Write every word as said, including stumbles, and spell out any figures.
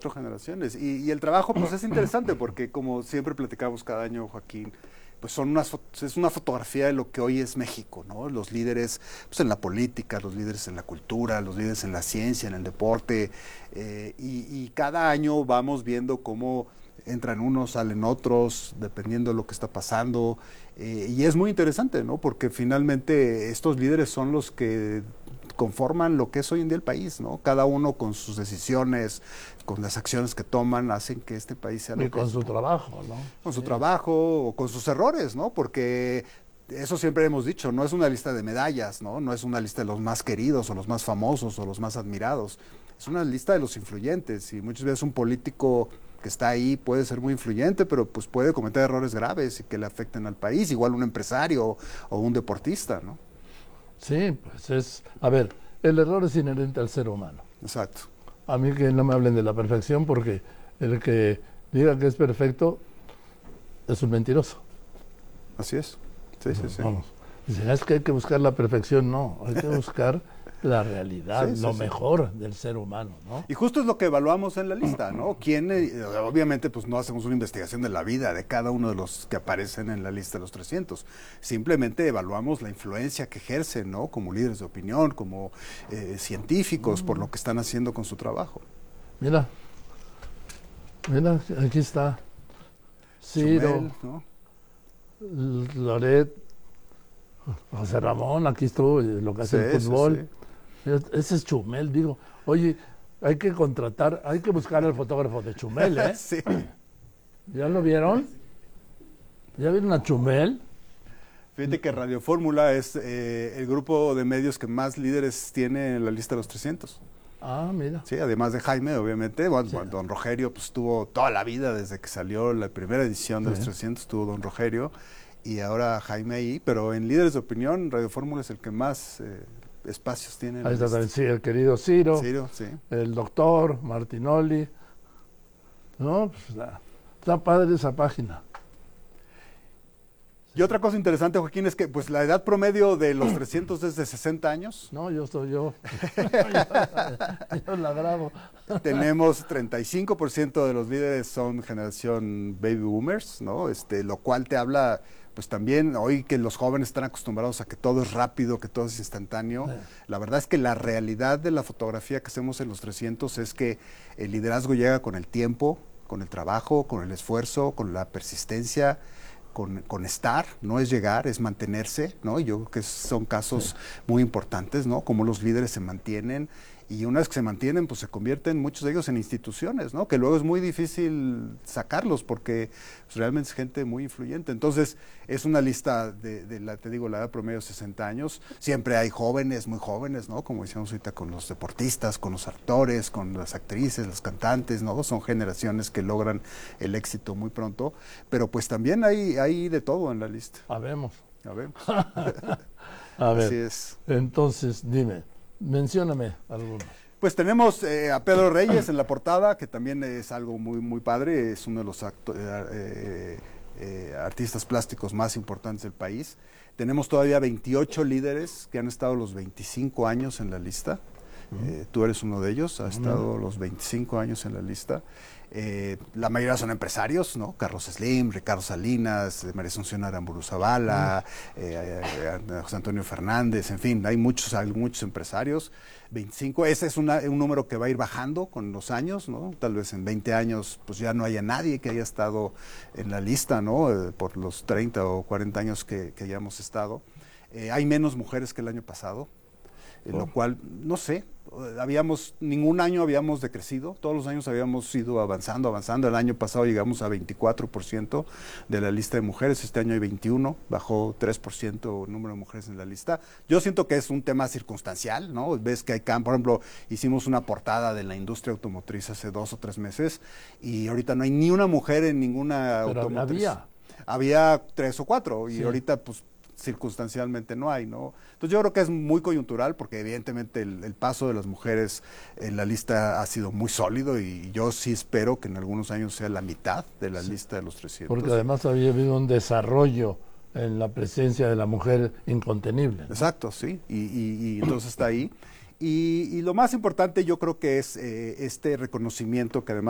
cuatro generaciones. Y, y el trabajo, pues es interesante porque como siempre platicamos cada año, Joaquín, pues son unas, es una fotografía de lo que hoy es México, ¿no? Los líderes pues en la política, los líderes en la cultura, los líderes en la ciencia, en el deporte, eh, y, y cada año vamos viendo cómo entran unos, salen otros, dependiendo de lo que está pasando, eh, y es muy interesante, ¿no? Porque finalmente estos líderes son los que conforman lo que es hoy en día el país, ¿no? Cada uno con sus decisiones, con las acciones que toman, hacen que este país sea lo y que con es, su ¿no? trabajo, ¿no? Con su Sí. trabajo o con sus errores, ¿no? Porque eso siempre hemos dicho, no es una lista de medallas, ¿no? No es una lista de los más queridos o los más famosos o los más admirados. Es una lista de los influyentes y muchas veces un político que está ahí puede ser muy influyente, pero pues puede cometer errores graves y que le afecten al país, igual un empresario o un deportista, ¿no? Sí, pues es... A ver, el error es inherente al ser humano. Exacto. A mí que no me hablen de la perfección porque el que diga que es perfecto es un mentiroso. Así es. Sí, sí, sí. Vamos. Dicen, es que hay que buscar la perfección. No, hay que buscar la realidad, Sí, sí, lo sí. mejor del ser humano, ¿no? Y justo es lo que evaluamos en la lista, ¿no? ¿Quién, eh, obviamente, pues no hacemos una investigación de la vida de cada uno de los que aparecen en la lista de los trescientos. Simplemente evaluamos la influencia que ejercen, ¿no? Como líderes de opinión, como eh, científicos, mm. por lo que están haciendo con su trabajo. Mira, mira, aquí está. Ciro, Chumel, ¿no? Loret, José Ramón, aquí estuvo, lo que hace sí, el fútbol. Sí, sí. Ese es Chumel, digo. Oye, hay que contratar, hay que buscar al fotógrafo de Chumel, ¿eh? Sí. ¿Ya lo vieron? ¿Ya vieron a Chumel? Fíjate que Radio Fórmula es eh, el grupo de medios que más líderes tiene en la lista de los trescientos. Ah, mira. Sí, además de Jaime, obviamente. Bueno, sí. Don Rogerio pues estuvo toda la vida desde que salió la primera edición de sí. los trescientos, estuvo Don Rogerio y ahora Jaime ahí, pero en líderes de opinión, Radio Fórmula es el que más eh, espacios tiene. Ahí está también, sí, el querido Ciro, Ciro, sí. el doctor Martinoli. No, pues está, está padre esa página. Y otra cosa interesante, Joaquín, es que pues la edad promedio de los trescientos es de sesenta años. No, yo soy yo. yo, yo la grabo. Tenemos treinta y cinco por ciento de los líderes son generación baby boomers, ¿no? Este, lo cual te habla, pues también hoy que los jóvenes están acostumbrados a que todo es rápido, que todo es instantáneo. Sí. La verdad es que la realidad de la fotografía que hacemos en los trescientos es que el liderazgo llega con el tiempo, con el trabajo, con el esfuerzo, con la persistencia. Con, con estar, no es llegar, es mantenerse, ¿no? Y yo creo que son casos sí. muy importantes, ¿no? Cómo los líderes se mantienen y una vez que se mantienen, pues se convierten muchos de ellos en instituciones, ¿no? Que luego es muy difícil sacarlos porque pues, realmente es gente muy influyente. Entonces, es una lista de, de la, te digo, la edad promedio de sesenta años. Siempre hay jóvenes, muy jóvenes, ¿no? Como decíamos ahorita con los deportistas, con los actores, con las actrices, los cantantes, ¿no? Son generaciones que logran el éxito muy pronto. Pero pues también hay, hay de todo en la lista. Habemos. Habemos. A ver, así es. Entonces, dime. Mencióname alguno. Pues tenemos eh, a Pedro Reyes en la portada, que también es algo muy muy padre, es uno de los acto, eh, eh, artistas plásticos más importantes del país. Tenemos todavía veintiocho líderes que han estado los veinticinco años en la lista. Uh-huh. eh, tú eres uno de ellos, has uh-huh. estado los veinticinco años en la lista. Eh, la mayoría son empresarios, ¿no? Carlos Slim, Ricardo Salinas, María Asunción Aramburu Zavala, uh-huh. eh, eh, José Antonio Fernández, en fin, hay muchos, hay muchos empresarios. veinticinco, ese es una, un número que va a ir bajando con los años, ¿no? Tal vez en veinte años pues ya no haya nadie que haya estado en la lista, ¿no? Eh, por los treinta o cuarenta años que, que hayamos estado. Eh, hay menos mujeres que el año pasado. Eh, oh. Lo cual, no sé, habíamos, ningún año habíamos decrecido, todos los años habíamos ido avanzando, avanzando. El año pasado llegamos a veinticuatro por ciento de la lista de mujeres, este año hay veintiuno, bajó tres por ciento el número de mujeres en la lista. Yo siento que es un tema circunstancial, ¿no? Ves que hay campo, por ejemplo, hicimos una portada de la industria automotriz hace dos o tres meses y ahorita no hay ni una mujer en ninguna Pero automotriz. Había. Había tres o cuatro y sí. ahorita pues circunstancialmente no hay, ¿no? Entonces yo creo que es muy coyuntural porque evidentemente el, el paso de las mujeres en la lista ha sido muy sólido y yo sí espero que en algunos años sea la mitad de la sí. lista de los trescientos. Porque además había habido un desarrollo en la presencia de la mujer incontenible, ¿no? Exacto, sí, y, y, y entonces está ahí. Y, y lo más importante yo creo que es eh, este reconocimiento que además